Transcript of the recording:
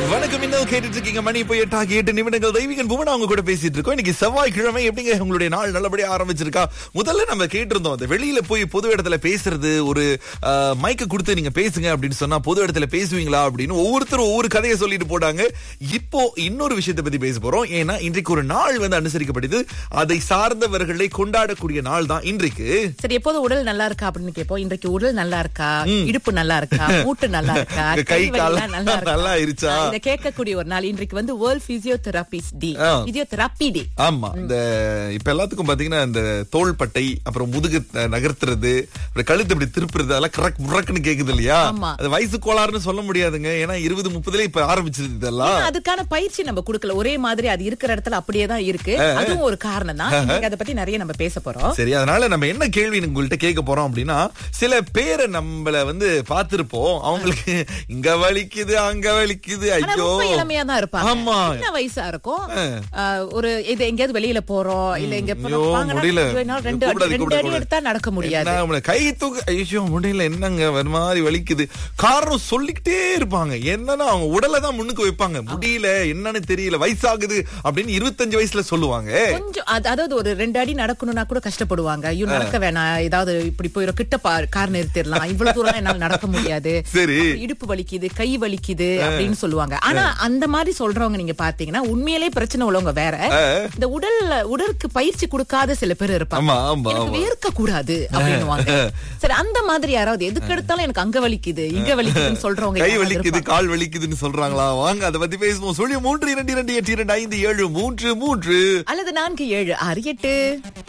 வணக்கம், இன்னும் கேட்டுட்டு இருக்கீங்க. மணி போய் 8 நிமிடங்கள். தெய்வீகன் புவனா அவங்க கூட பேசிட்டு இருக்கோம். இன்னைக்கு செவ்வாய்க்கிழமை. எப்படிங்க உங்களுடைய நாள் நல்லபடியா ஆரம்பிச்சிருக்கா? முதல்ல நம்ம கேட்டிருந்தோம், அந்த வெளியில போய் பொது இடத்துல பேசுறது, ஒரு மைக்க கொடுத்து நீங்க பேசுங்க அப்படின்னு சொன்னா பொது இடத்துல பேசுவீங்களா அப்படின்னு ஒவ்வொருத்தரும் ஒவ்வொரு கதையை சொல்லிட்டு போட்டாங்க. இப்போ இன்னொரு விஷயத்தை பத்தி பேச போறோம். ஏன்னா இன்றைக்கு ஒரு நாள் வந்து அனுசரிக்கப்படுது. அதை சார்ந்தவர்களை கொண்டாடக்கூடிய நாள் தான் இன்றைக்கு. சரி, எப்போது உடல் நல்லா இருக்கா அப்படின்னு கேட்போம். இன்றைக்கு உடல் நல்லா இருக்கா, இடுப்பு நல்லா இருக்கா, மூட்டு நல்லா இருக்கா, கை கால் நல்லா இருச்சா, இத கேட்கக்கூடிய ஒரு நாள். இன்றைக்கு வந்து வேர்ல்ட் பிசியோதெரபிஸ்ட் டே, பிசியோதெரபி டே. ஆமா, இந்த இப்ப எல்லாத்துக்கும் பாத்தீங்கன்னா இந்த தோள்பட்டை, அப்புறம் முதுகு நகர்த்துறது, அப்புறம் கழுத்து இப்படி திருப்புறது, அதெல்லாம் கரெக்ட் முறக்குன்னு கேக்குது இல்லையா? அது வயசு கோளாறுன்னு சொல்ல முடியாதுங்க. ஏன்னா 20-30 இப்ப ஆரம்பிச்சிருது இதெல்லாம். அதுக்கான பயிற்சி நம்ம கொடுக்கல. ஒரே மாதிரி அது இருக்கிற இடத்துல அப்படியே தான் இருக்கு. அதுவும் ஒரு காரணம் தான். இன்னைக்கு அதை பத்தி நிறைய நம்ம பேச போறோம். சரி, அதனால நம்ம என்ன கேள்வி உங்கள்கிட்ட கேட்க போறோம் அப்படின்னா, சில பேரை நம்மள வந்து பாத்திருப்போம். அவங்களுக்கு இங்க வலிக்குது அங்க வலிக்குது, ஐயோ இளமையா தான் இருப்பாங்க. என்ன வயசா இருக்கும், ஒரு இது எங்கேயாவது வெளியில போறோம், இல்ல எங்க ரெண்டு அடி எடுத்தா நடக்க முடியாது, கை தூக்கு, ஐயோ முடியல, என்னங்க ஒரு மாதிரி வலிக்குது, காரணம் சொல்லிக்கிட்டே இருப்பாங்க. என்னன்னா அவங்க உடலை தான் முன்னுக்கு வைப்பாங்க. முடியல, என்னன்னு தெரியல, வயசாகுது அப்படின்னு 25 வயசுல சொல்லுவாங்க. கொஞ்சம் அதாவது ஒரு 2 அடி நடக்கணும்னா கூட கஷ்டப்படுவாங்க. ஐயோ நடக்க வேணாம், ஏதாவது இப்படி போயிடும், கிட்ட கார் நிறுத்திடலாம், இவ்வளவு தூரம் என்னால நடக்க முடியாது, சரி இடுப்பு வலிக்குது, கை வலிக்குது அப்படின்னு சொல்லுவாங்க. ஆனா அந்த மாதிரி சொல்றவங்க நீங்க பாத்தீங்கன்னா உண்மையிலே பிரச்சனை உள்ளவங்க வேற. இந்த உடலுக்கு பயிற்சி கொடுக்காத சில பேர் இருப்பாங்க. வேர்க்க கூடாது அப்படின்னுவாங்க. சரி, அந்த மாதிரி யாராவது எதுக்கு எடுத்தாலும் எனக்கு அங்க வலிக்குது இங்க வலிக்குதுன்னு சொல்றவங்க, கை வலிக்குது கால் வலிக்குதுன்னு சொல்றாங்களா? வாங்க அதை பத்தி பேசுவோம். சொல்லி 322282733 அல்லது 4768.